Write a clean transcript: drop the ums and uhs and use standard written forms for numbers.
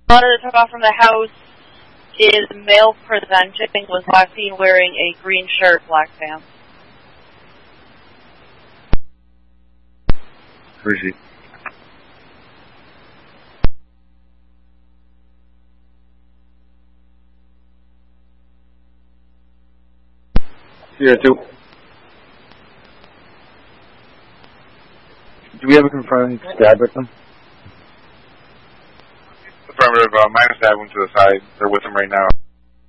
the top from the house is male presenting, was last seen wearing a green shirt, black pants. Where is he? Yeah, do we have a confirmed stab victim? Affirmative, minus that one to the side. They're with him right now.